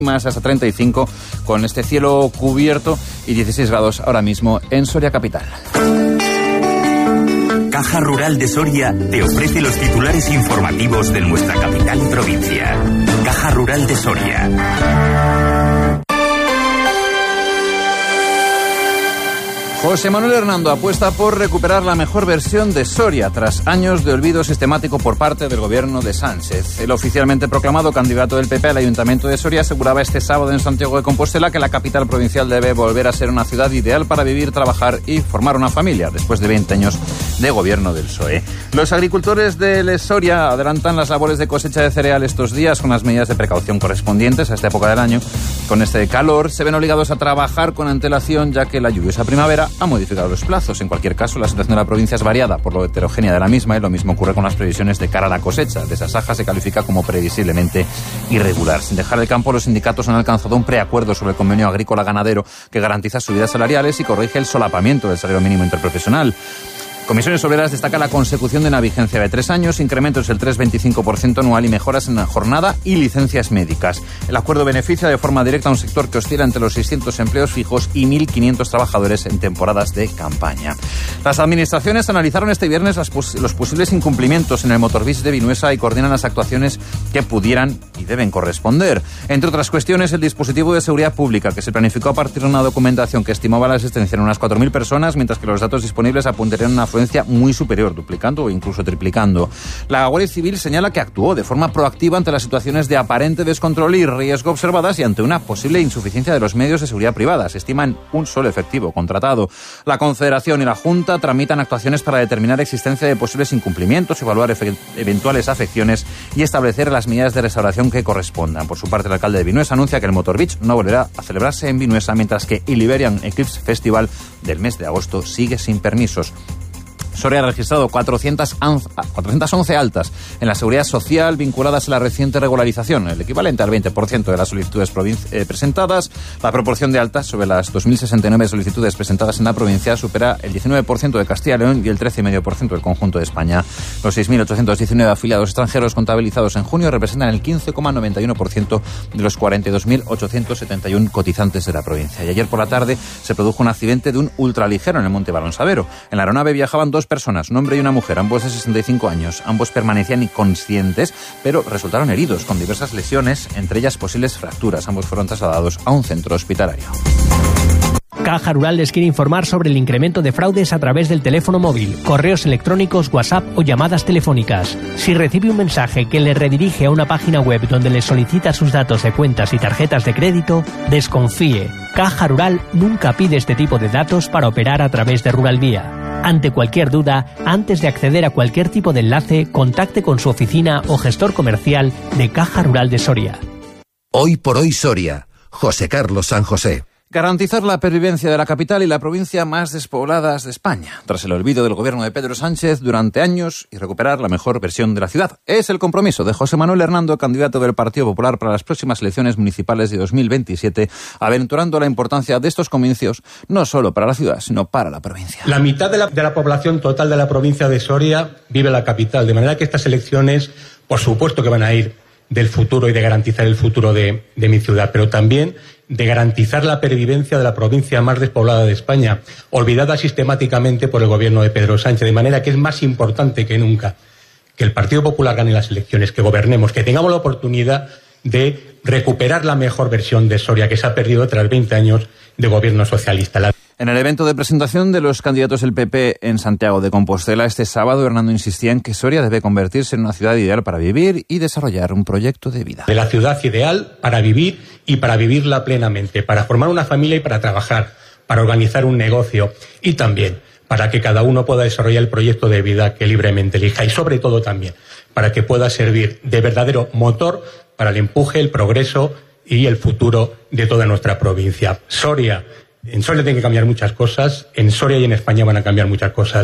más hasta 35 con este cielo cubierto y 16 grados ahora mismo en Soria capital. Caja Rural de Soria te ofrece los titulares informativos de nuestra capital y provincia. Caja Rural de Soria. José Manuel Hernando apuesta por recuperar la mejor versión de Soria tras años de olvido sistemático por parte del gobierno de Sánchez. El oficialmente proclamado candidato del PP al Ayuntamiento de Soria aseguraba este sábado en Santiago de Compostela que la capital provincial debe volver a ser una ciudad ideal para vivir, trabajar y formar una familia después de 20 años de gobierno del PSOE. Los agricultores de Soria adelantan las labores de cosecha de cereal estos días con las medidas de precaución correspondientes a esta época del año. Con este calor se ven obligados a trabajar con antelación ya que la lluviosa primavera ha modificado los plazos. En cualquier caso, la situación de la provincia es variada por lo heterogénea de la misma y lo mismo ocurre con las previsiones de cara a la cosecha. De Sasaja se califica como previsiblemente irregular. Sin dejar el campo, los sindicatos han alcanzado un preacuerdo sobre el convenio agrícola-ganadero que garantiza subidas salariales y corrige el solapamiento del salario mínimo interprofesional. Comisiones Obreras destaca la consecución de una vigencia de 3 años, incrementos del 3,25% anual y mejoras en la jornada y licencias médicas. El acuerdo beneficia de forma directa a un sector que oscila entre los 600 empleos fijos y 1.500 trabajadores en temporadas de campaña. Las administraciones analizaron este viernes los posibles incumplimientos en el motorbus de Vinuesa y coordinan las actuaciones que pudieran y deben corresponder. Entre otras cuestiones, el dispositivo de seguridad pública, que se planificó a partir de una documentación que estimaba la asistencia en unas 4.000 personas, mientras que los datos disponibles apuntarían a una afluencia muy superior, duplicando o incluso triplicando. La Guardia Civil señala que actuó de forma proactiva ante las situaciones de aparente descontrol y riesgo observadas y ante una posible insuficiencia de los medios de seguridad privada. Se estiman un solo efectivo contratado. La Confederación y la Junta tramitan actuaciones para determinar la existencia de posibles incumplimientos, evaluar eventuales afecciones y establecer las medidas de restauración que correspondan. Por su parte, el alcalde de Vinuesa anuncia que el Motor Beach no volverá a celebrarse en Vinuesa, mientras que el Iberian Eclipse Festival del mes de agosto sigue sin permisos. Soria ha registrado 411 altas en la seguridad social vinculadas a la reciente regularización, el equivalente al 20% de las solicitudes presentadas. La proporción de altas sobre las 2.069 solicitudes presentadas en la provincia supera el 19% de Castilla y León y el 13,5% del conjunto de España. Los 6.819 afiliados extranjeros contabilizados en junio representan el 15,91% de los 42.871 cotizantes de la provincia. Y ayer por la tarde se produjo un accidente de un ultraligero en el Monte Balonsavero. En la aeronave viajaban 2 personas, un hombre y una mujer, ambos de 65 años. Ambos permanecían inconscientes, pero resultaron heridos con diversas lesiones, entre ellas posibles fracturas. Ambos fueron trasladados a un centro hospitalario. Caja Rural les quiere informar sobre el incremento de fraudes a través del teléfono móvil, correos electrónicos, WhatsApp o llamadas telefónicas. Si recibe un mensaje que le redirige a una página web donde le solicita sus datos de cuentas y tarjetas de crédito, desconfíe. Caja Rural nunca pide este tipo de datos para operar a través de Rural Vía. Ante cualquier duda, antes de acceder a cualquier tipo de enlace, contacte con su oficina o gestor comercial de Caja Rural de Soria. Hoy por hoy Soria. José Carlos San José. Garantizar la pervivencia de la capital y la provincia más despobladas de España, tras el olvido del gobierno de Pedro Sánchez durante años, y recuperar la mejor versión de la ciudad. Es el compromiso de José Manuel Hernando, candidato del Partido Popular para las próximas elecciones municipales de 2027, aventurando la importancia de estos comicios no solo para la ciudad, sino para la provincia. La mitad de la población total de la provincia de Soria vive en la capital, de manera que estas elecciones, por supuesto que van a ir del futuro y de garantizar el futuro de mi ciudad, pero también de garantizar la pervivencia de la provincia más despoblada de España, olvidada sistemáticamente por el gobierno de Pedro Sánchez, de manera que es más importante que nunca que el Partido Popular gane las elecciones, que gobernemos, que tengamos la oportunidad de recuperar la mejor versión de Soria que se ha perdido tras 20 años de gobierno socialista. En el evento de presentación de los candidatos del PP en Santiago de Compostela este sábado, Hernando insistía en que Soria debe convertirse en una ciudad ideal para vivir y desarrollar un proyecto de vida. De la ciudad ideal para vivir y para vivirla plenamente, para formar una familia y para trabajar, para organizar un negocio y también para que cada uno pueda desarrollar el proyecto de vida que libremente elija y sobre todo también para que pueda servir de verdadero motor para el empuje, el progreso y el futuro de toda nuestra provincia. En Soria tienen que cambiar muchas cosas, en Soria y en España van a cambiar muchas cosas.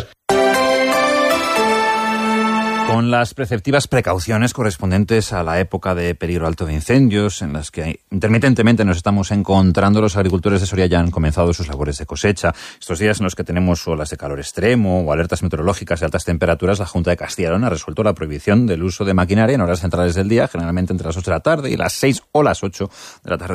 Con las preceptivas precauciones correspondientes a la época de peligro alto de incendios, en las que intermitentemente nos estamos encontrando, los agricultores de Soria ya han comenzado sus labores de cosecha. Estos días en los que tenemos olas de calor extremo o alertas meteorológicas de altas temperaturas, la Junta de Castilla y León ha resuelto la prohibición del uso de maquinaria en horas centrales del día, generalmente entre las 8 de la tarde y las 6 o las 8 de la tarde.